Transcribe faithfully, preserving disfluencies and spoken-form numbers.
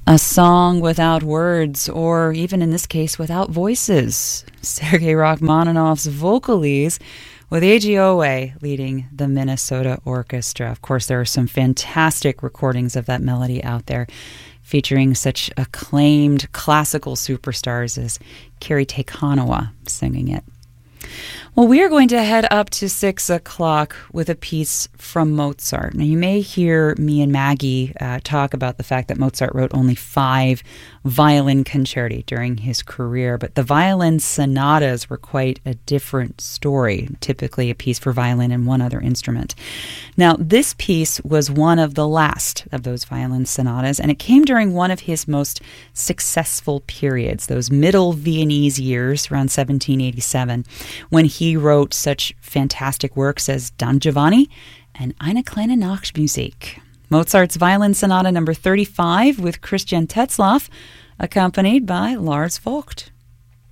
A song without words, or even in this case, without voices. Sergei Rachmaninoff's Vocalese, with A G O A leading the Minnesota Orchestra. Of course, there are some fantastic recordings of that melody out there, featuring such acclaimed classical superstars as Kari Te Kanawa singing it. Well, we are going to head up to six o'clock with a piece from Mozart. Now, you may hear me and Maggie uh, talk about the fact that Mozart wrote only five violin concerti during his career, but the violin sonatas were quite a different story, typically a piece for violin and one other instrument. Now, this piece was one of the last of those violin sonatas, and it came during one of his most successful periods, those middle Viennese years, around seventeen eighty-seven, when he wrote such fantastic works as Don Giovanni and Eine kleine Nachtmusik. Mozart's Violin Sonata number thirty-five with Christian Tetzlaff, accompanied by Lars Vogt.